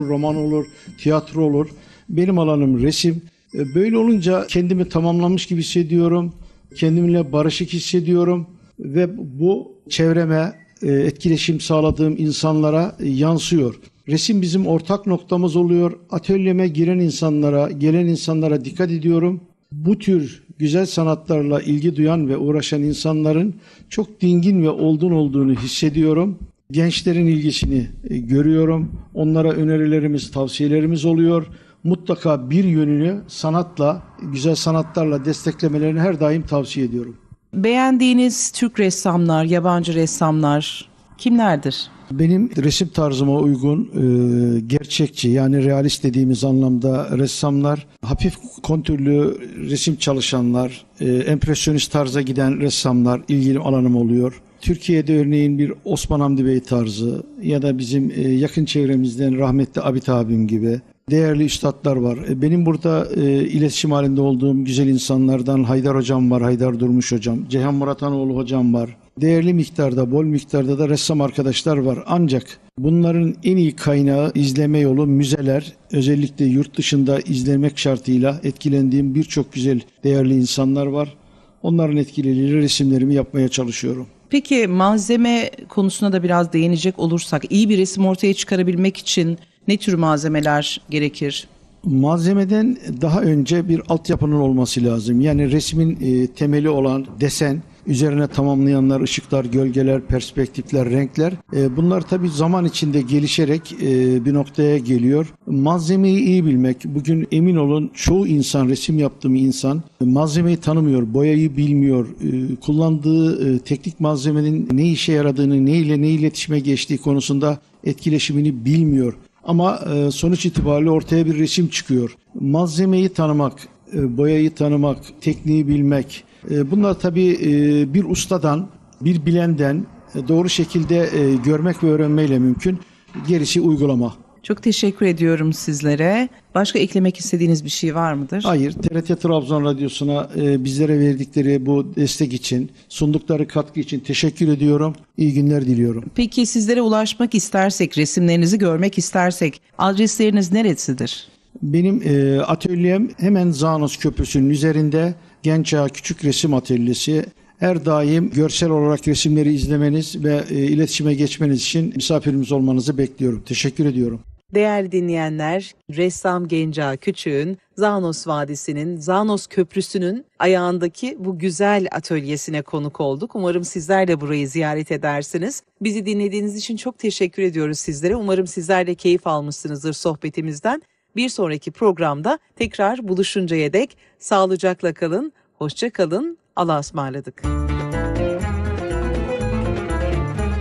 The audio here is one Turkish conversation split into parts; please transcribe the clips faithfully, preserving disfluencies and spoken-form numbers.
roman olur, tiyatro olur. Benim alanım resim. Böyle olunca kendimi tamamlamış gibi hissediyorum. Kendimle barışık hissediyorum ve bu çevreme etkileşim sağladığım insanlara yansıyor. Resim bizim ortak noktamız oluyor. Atölyeme giren insanlara, gelen insanlara dikkat ediyorum. Bu tür güzel sanatlarla ilgi duyan ve uğraşan insanların çok dingin ve olgun olduğunu hissediyorum. Gençlerin ilgisini görüyorum. Onlara önerilerimiz, tavsiyelerimiz oluyor. Mutlaka bir yönünü sanatla, güzel sanatlarla desteklemelerini her daim tavsiye ediyorum. Beğendiğiniz Türk ressamlar, yabancı ressamlar kimlerdir? Benim resim tarzıma uygun, e, gerçekçi yani realist dediğimiz anlamda ressamlar, hafif kontürlü resim çalışanlar, e, empresyonist tarza giden ressamlar ilgili alanım oluyor. Türkiye'de örneğin bir Osman Hamdi Bey tarzı ya da bizim e, yakın çevremizden rahmetli Abit abim gibi değerli üstadlar var. E, benim burada e, iletişim halinde olduğum güzel insanlardan Haydar hocam var, Haydar Durmuş hocam, Ceyhan Muratanoğlu hocam var. Değerli miktarda, bol miktarda da ressam arkadaşlar var. Ancak bunların en iyi kaynağı, izleme yolu müzeler. Özellikle yurt dışında izlemek şartıyla etkilendiğim birçok güzel, değerli insanlar var. Onların etkileriyle resimlerimi yapmaya çalışıyorum. Peki malzeme konusuna da biraz değinecek olursak, iyi bir resim ortaya çıkarabilmek için ne tür malzemeler gerekir? Malzemeden daha önce bir altyapının olması lazım. Yani resmin e, temeli olan desen, üzerine tamamlayanlar, ışıklar, gölgeler, perspektifler, renkler. E, bunlar tabii zaman içinde gelişerek e, bir noktaya geliyor. Malzemeyi iyi bilmek. Bugün emin olun çoğu insan, resim yaptığım insan malzemeyi tanımıyor, boyayı bilmiyor. E, kullandığı e, teknik malzemenin ne işe yaradığını, ne ile ne iletişime geçtiği konusunda etkileşimini bilmiyor. Ama e, sonuç itibariyle ortaya bir resim çıkıyor. Malzemeyi tanımak, e, boyayı tanımak, tekniği bilmek. E, bunlar tabii e, bir ustadan, bir bilenden e, doğru şekilde e, görmek ve öğrenmeyle mümkün. Gerisi uygulama. Çok teşekkür ediyorum sizlere. Başka eklemek istediğiniz bir şey var mıdır? Hayır, T R T Trabzon Radyosu'na e, bizlere verdikleri bu destek için, sundukları katkı için teşekkür ediyorum. İyi günler diliyorum. Peki sizlere ulaşmak istersek, resimlerinizi görmek istersek adresleriniz neresidir? Benim e, atölyem hemen Zanos Köprüsü'nün üzerinde Genç Ağa Küçük Resim Atölyesi. Her daim görsel olarak resimleri izlemeniz ve e, iletişime geçmeniz için misafirimiz olmanızı bekliyorum. Teşekkür ediyorum. Değerli dinleyenler, ressam Genca Küçük'ün Zanos Vadisi'nin, Zanos Köprüsü'nün ayağındaki bu güzel atölyesine konuk olduk. Umarım sizler de burayı ziyaret edersiniz. Bizi dinlediğiniz için çok teşekkür ediyoruz sizlere. Umarım sizler de keyif almışsınızdır sohbetimizden. Bir sonraki programda tekrar buluşuncaya dek sağlıcakla kalın, hoşça kalın, Allah'a ısmarladık.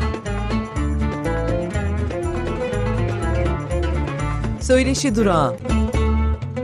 Söyleşi Durağı.